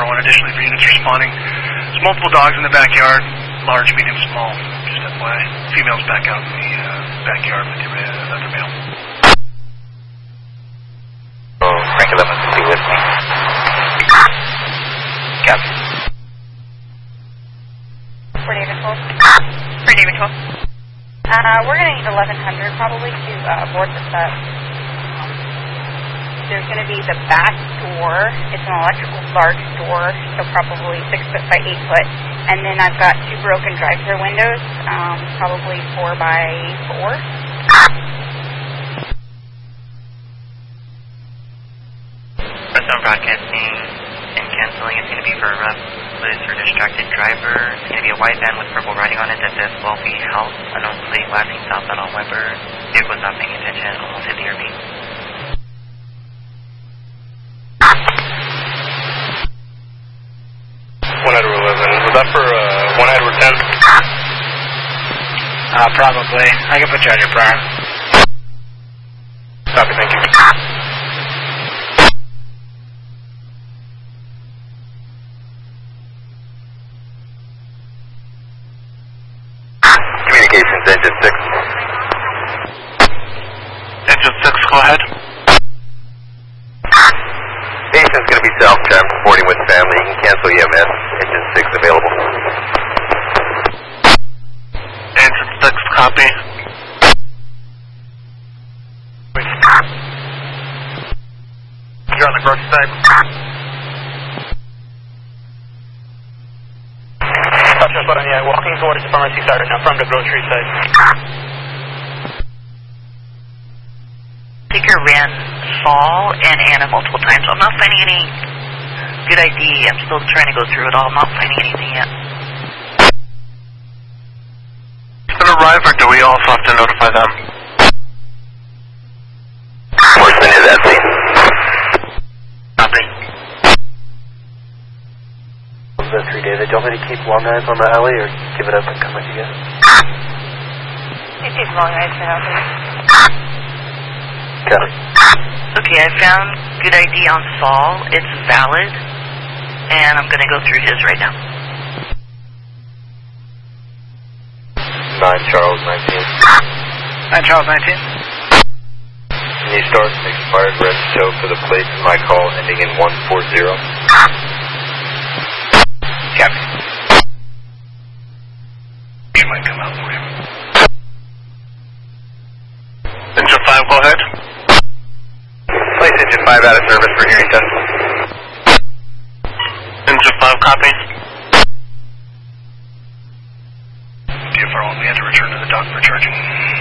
for 1 additionally for units responding. There's multiple dogs in the backyard, large, medium, small. Just FYI. Females back out in the backyard with the other male. Oh, Frank 11 to be with me. Captain. For David 12. For David 12. We're going to need 1100 probably to board the sub. There's going to be the back door. It's an electrical large door, so probably 6 foot by 8 foot. And then I've got 2 broken drive-through windows, probably 4 by 4. Personal broadcasting and canceling. It's going to be for a restless or distracted driver. It's going to be a white van with purple writing on it that says Wealthy House. Unknown plate, lasting southbound on Weber. Vehicle was not paying attention. Almost hit the RV. 1 out of 11. Was that for 1 out of 10? Probably. I can put you on your prior. Copy, thank you. Communications, engine 6. Engine 6, go ahead. Station's going to be south, I'm reporting with family. You can cancel EMS. Engine 6 available. Engine 6, copy. You're on the grocery side. Yeah, walking towards the pharmacy side right now from the grocery side. Ticker ran Saul and Anna multiple times. I'm not finding any good ID. I'm still trying to go through it all. I'm not finding anything yet. It's going to arrive, or do we also have to notify them? Horseman is at scene. Copy. The 3 David, do you want me to keep long eyes on the alley or give it up and come with you guys? It takes long eyes to help me. Got it. Okay, I found good ID on Saul. It's valid. And I'm going to go through his right now. 9 Charles 19. 9 Charles 19. New start, expired red show for the plate. My call ending in 140. Captain. She might come out for you. Engine 5, go ahead. Place engine 5 out of service for hearing test. Engine 5, copy. DFR 1, we had to return to the dock for charging.